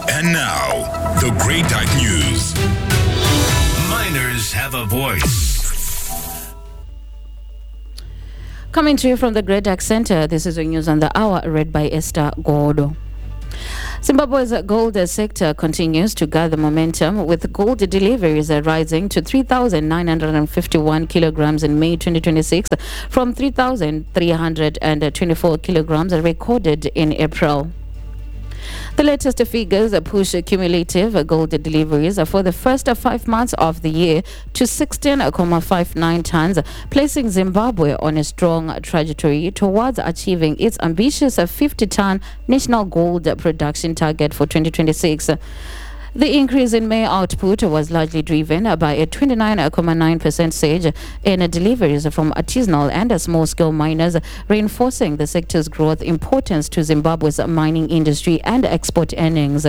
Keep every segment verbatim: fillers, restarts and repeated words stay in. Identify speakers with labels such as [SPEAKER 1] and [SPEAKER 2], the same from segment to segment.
[SPEAKER 1] And now, the Great Dyke News.
[SPEAKER 2] Miners have a voice.
[SPEAKER 3] Coming to you from the Great Dyke Center, this is the news on the hour, read by Esther Gordo. Zimbabwe's gold sector continues to gather momentum, with gold deliveries rising to three thousand nine hundred fifty-one kilograms in May twenty twenty-six from three thousand three hundred twenty-four kilograms recorded in April. The latest figures push cumulative gold deliveries for the first five months of the year to sixteen point five nine tons, placing Zimbabwe on a strong trajectory towards achieving its ambitious fifty-ton national gold production target for twenty twenty-six. The increase in May output was largely driven by a twenty-nine point nine percent surge in deliveries from artisanal and small-scale miners, reinforcing the sector's growth importance to Zimbabwe's mining industry and export earnings.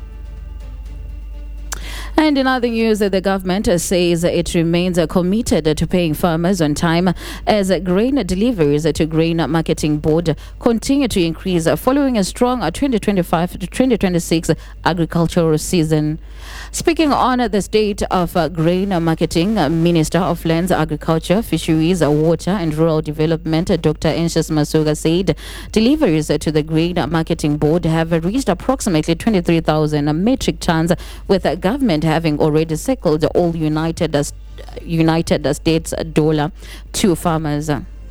[SPEAKER 3] And in other news, the government says it remains committed to paying farmers on time as grain deliveries to Grain Marketing Board continue to increase following a strong twenty twenty-five to twenty twenty-six agricultural season. Speaking on the state of grain marketing, Minister of Lands, Agriculture, Fisheries, Water and Rural Development, Doctor Anxious Masuga, said deliveries to the Grain Marketing Board have reached approximately twenty-three thousand metric tons, with the government having already circled all United United States dollar to farmers.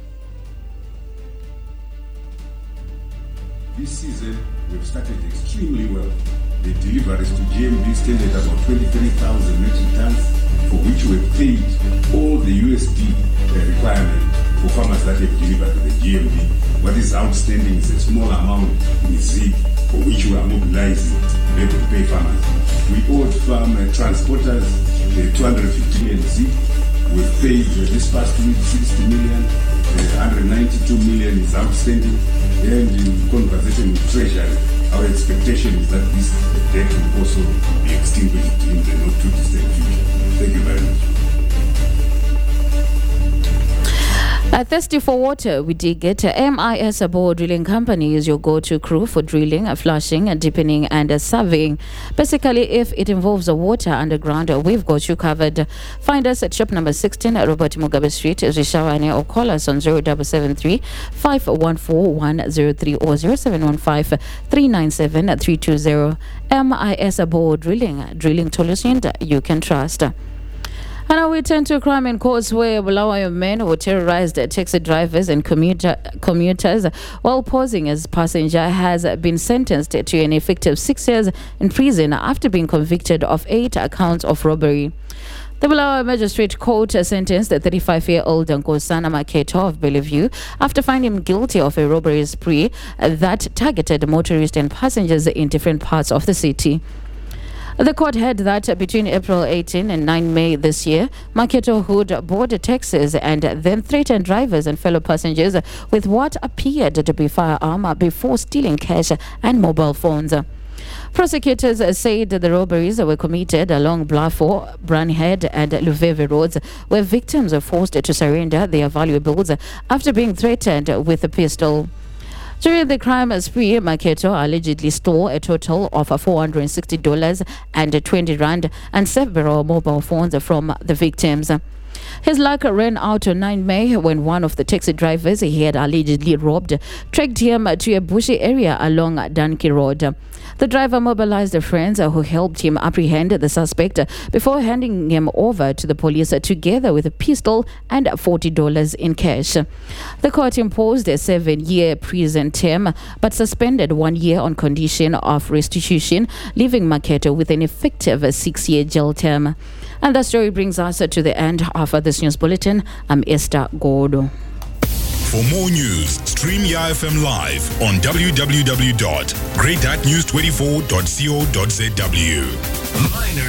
[SPEAKER 4] This season, we've started extremely well. The deliveries to G M B stand at about twenty-three thousand metric tons, for which we've paid all the U S D requirement for farmers that have delivered to the G M B. What is outstanding is a small amount in Z, for which we are mobilizing to be able to pay farmers. We owed farm uh, transporters uh, two hundred fifty million Z. We've paid uh, this past week sixty million. Uh, one hundred ninety-two million is outstanding. And in conversation with Treasury, our expectation is that this debt will also be extinguished in the not too distant future. Thank you very much.
[SPEAKER 3] Uh, thirsty for water, we dig it. M I S Aboard Drilling Company is your go-to crew for drilling, uh, flushing, uh, deepening and uh, surveying. Basically, if it involves uh, water underground, uh, we've got you covered. Find us at shop number sixteen at Robert Mugabe Street, Zishawane, or call us on zero seven seven three, five one four, one zero three or zero seven one five, three nine seven, three two zero. M I S Aboard Drilling, drilling solutions you can trust. And now we turn to crime in courts, where Bulawayo men who terrorized taxi drivers and commuter, commuters while posing as passenger has been sentenced to an effective six years in prison after being convicted of eight counts of robbery. The Bulawayo Magistrate Court sentenced the thirty-five-year-old Nkosana Maketo of Bellevue after finding him guilty of a robbery spree that targeted motorists and passengers in different parts of the city. The court held that between April eighteenth and ninth May this year, Maketo would board taxis and then threaten drivers and fellow passengers with what appeared to be firearm before stealing cash and mobile phones. Prosecutors said the robberies were committed along Blafo, Branhead and Luveve roads, where victims were forced to surrender their valuables after being threatened with a pistol. During the crime spree, Maketo allegedly stole a total of four hundred sixty dollars and twenty rand and several mobile phones from the victims. His luck ran out on ninth May when one of the taxi drivers he had allegedly robbed tracked him to a bushy area along Danke Road. The driver mobilized the friends who helped him apprehend the suspect before handing him over to the police together with a pistol and forty dollars in cash. The court imposed a seven-year prison term but suspended one year on condition of restitution, leaving Maketo with an effective six-year jail term. And that story brings us to the end of this news bulletin. I'm Esther Gordo.
[SPEAKER 1] For more news, stream Y F M live on w w w dot great dyke news twenty-four dot co dot z w.
[SPEAKER 2] Miners